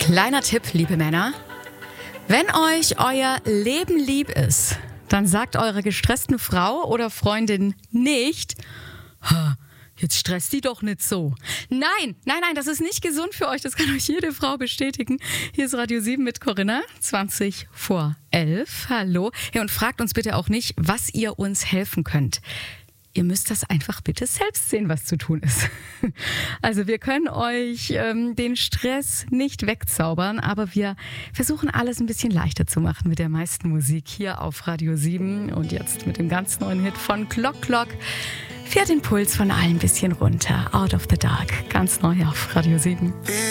Kleiner Tipp, liebe Männer. Wenn euch euer Leben lieb ist, dann sagt eurer gestressten Frau oder Freundin nicht: Jetzt stresst die doch nicht so. Nein, das ist nicht gesund für euch. Das kann euch jede Frau bestätigen. Hier ist Radio 7 mit Corinna, 20 vor 11. Hallo. Ja, und fragt uns bitte auch nicht, was ihr uns helfen könnt. Ihr müsst das einfach bitte selbst sehen, was zu tun ist. Also wir können euch den Stress nicht wegzaubern, aber wir versuchen alles ein bisschen leichter zu machen mit der meisten Musik hier auf Radio 7 und jetzt mit dem ganz neuen Hit von Clock Clock. Fährt den Puls von allen ein bisschen runter. Out of the Dark, ganz neu auf Radio 7.